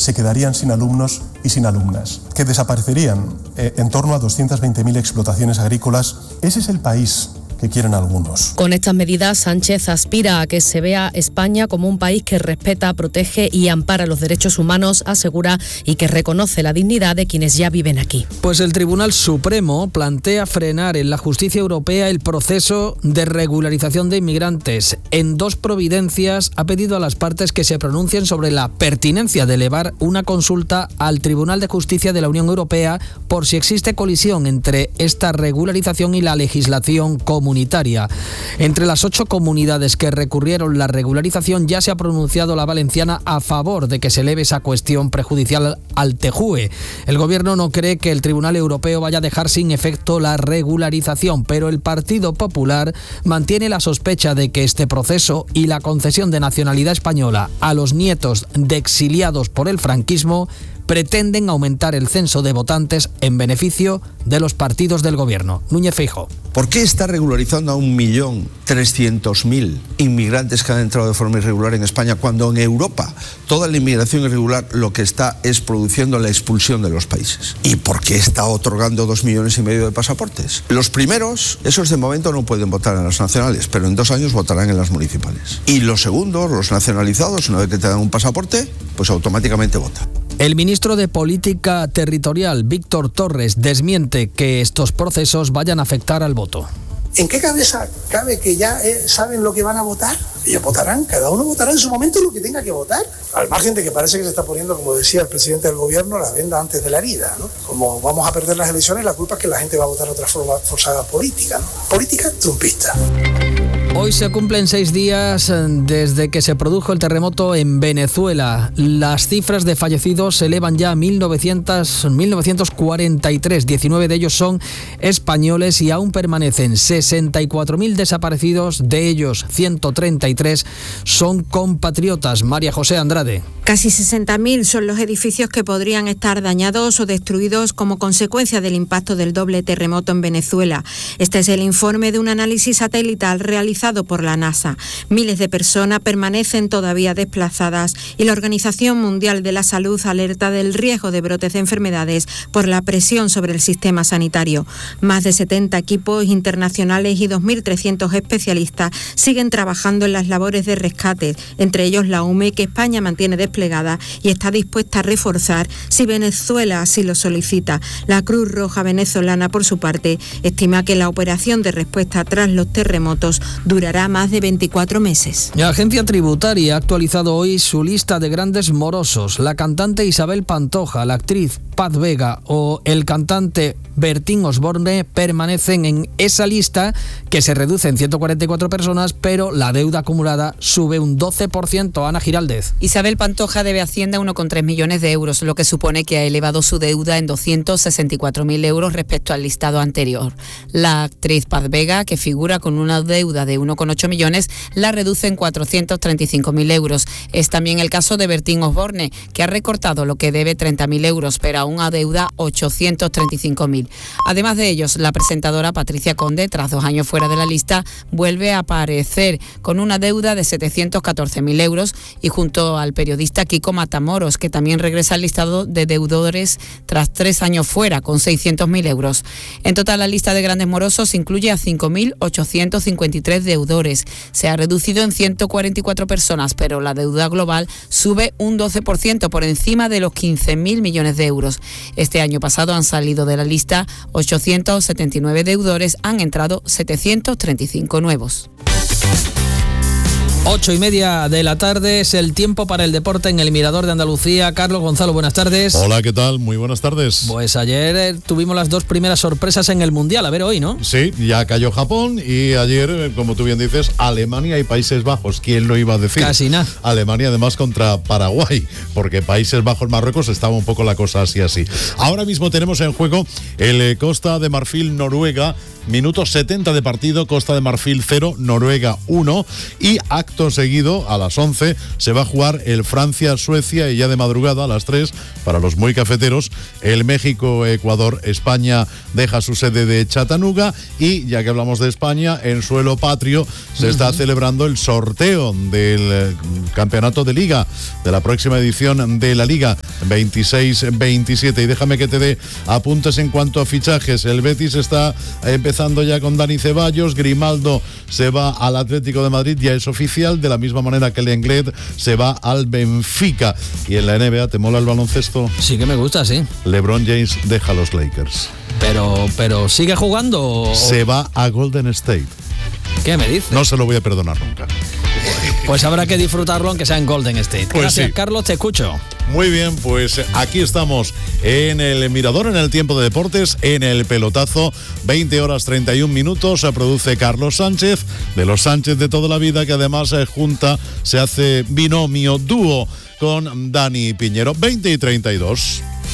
se quedarían sin alumnos y sin alumnas, que desaparecerían en torno a 220.000 explotaciones agrícolas. Ese es el país que quieren algunos. Con estas medidas, Sánchez aspira a que se vea España como un país que respeta, protege y ampara los derechos humanos, asegura, y que reconoce la dignidad de quienes ya viven aquí. Pues el Tribunal Supremo plantea frenar en la justicia europea el proceso de regularización de inmigrantes. En 2 providencias ha pedido a las partes que se pronuncien sobre la pertinencia de elevar una consulta al Tribunal de Justicia de la Unión Europea por si existe colisión entre esta regularización y la legislación comunitaria. Entre las 8 comunidades que recurrieron la regularización ya se ha pronunciado la valenciana a favor de que se eleve esa cuestión prejudicial al TJUE. El Gobierno no cree que el Tribunal Europeo vaya a dejar sin efecto la regularización, pero el Partido Popular mantiene la sospecha de que este proceso y la concesión de nacionalidad española a los nietos de exiliados por el franquismo pretenden aumentar el censo de votantes en beneficio de los partidos del Gobierno. Núñez Feijóo. ¿Por qué está regularizando a 1.300.000 inmigrantes que han entrado de forma irregular en España cuando en Europa toda la inmigración irregular lo que está es produciendo la expulsión de los países? ¿Y por qué está otorgando 2,5 millones de pasaportes? Los primeros, esos de momento no pueden votar en las nacionales, pero en 2 años votarán en las municipales. Y los segundos, los nacionalizados, una vez que te dan un pasaporte, pues automáticamente votan. El ministro de Política Territorial, Víctor Torres, desmiente que estos procesos vayan a afectar al voto. ¿En qué cabeza cabe que ya saben lo que van a votar? Ellos votarán, cada uno votará en su momento lo que tenga que votar. Al margen de que parece que se está poniendo, como decía el presidente del Gobierno, la venda antes de la herida, ¿no? Como vamos a perder las elecciones, la culpa es que la gente va a votar de otra forma forzada política, ¿no? Política trumpista. Hoy se cumplen 6 días desde que se produjo el terremoto en Venezuela. Las cifras de fallecidos se elevan ya a 1943. 19 de ellos son españoles y aún permanecen 64.000 desaparecidos. De ellos, 133 son compatriotas. María José Andrade. Casi 60.000 son los edificios que podrían estar dañados o destruidos como consecuencia del impacto del doble terremoto en Venezuela. Este es el informe de un análisis satelital realizado por la NASA. Miles de personas permanecen todavía desplazadas y la Organización Mundial de la Salud alerta del riesgo de brotes de enfermedades por la presión sobre el sistema sanitario. Más de 70 equipos internacionales y 2.300 especialistas siguen trabajando en las labores de rescate, entre ellos la UME, que España mantiene desplegada y está dispuesta a reforzar si Venezuela así lo solicita. La Cruz Roja venezolana, por su parte, estima que la operación de respuesta tras los terremotos durará más de 24 meses. La Agencia Tributaria ha actualizado hoy su lista de grandes morosos. La cantante Isabel Pantoja, la actriz Paz Vega o el cantante Bertín Osborne permanecen en esa lista, que se reduce en 144 personas, pero la deuda acumulada sube un 12%. Ana Giraldez. Isabel Pantoja debe a Hacienda 1,3 millones de euros, lo que supone que ha elevado su deuda en 264.000 euros respecto al listado anterior. La actriz Paz Vega, que figura con una deuda de 1,8 millones, la reduce en 435.000 euros. Es también el caso de Bertín Osborne, que ha recortado lo que debe 30.000 euros, pero aún adeuda 835.000. Además de ellos, la presentadora Patricia Conde, tras 2 años fuera de la lista, vuelve a aparecer con una deuda de 714.000 euros y junto al periodista Kiko Matamoros, que también regresa al listado de deudores tras 3 años fuera, con 600.000 euros. En total, la lista de grandes morosos incluye a 5.853 deudores. Se ha reducido en 144 personas, pero la deuda global sube un 12% por encima de los 15.000 millones de euros. Este año pasado han salido de la lista 879 deudores, han entrado 735 nuevos. 8:30 de la tarde es el tiempo para el deporte en el Mirador de Andalucía. Carlos Gonzalo, buenas tardes. Hola, ¿qué tal? Muy buenas tardes. Pues ayer tuvimos las 2 primeras sorpresas en el Mundial. A ver hoy, ¿no? Sí, ya cayó Japón y ayer, como tú bien dices, Alemania y Países Bajos. ¿Quién lo iba a decir? Casi nada. Alemania además contra Paraguay, porque Países Bajos, Marruecos estaba un poco la cosa así. Ahora mismo tenemos en juego el Costa de Marfil-Noruega. Minuto 70 de partido, Costa de Marfil 0, Noruega 1. Y acto seguido, a las 11, se va a jugar el Francia-Suecia y ya de madrugada, a las 3, para los muy cafeteros, el México-Ecuador. España deja su sede de Chattanooga y, ya que hablamos de España, en suelo patrio se está celebrando el sorteo del campeonato de Liga, de la próxima edición de la Liga 26-27. Y déjame que te dé apuntes en cuanto a fichajes. El Betis está empezando ya con Dani Ceballos, Grimaldo se va al Atlético de Madrid, ya es oficial, de la misma manera que Lenglet se va al Benfica. Y en la NBA, ¿te mola el baloncesto? Sí que me gusta, sí. LeBron James deja a los Lakers. Pero ¿sigue jugando? Se va a Golden State. ¿Qué me dices? No se lo voy a perdonar nunca. Pues habrá que disfrutarlo aunque sea en Golden State. Pues gracias, sí. Carlos, te escucho. Muy bien, pues aquí estamos en el Mirador, en el tiempo de deportes, en el pelotazo, 20:31. Se produce Carlos Sánchez, de los Sánchez de toda la vida, que además se hace binomio, dúo con Dani Piñero, 20:32.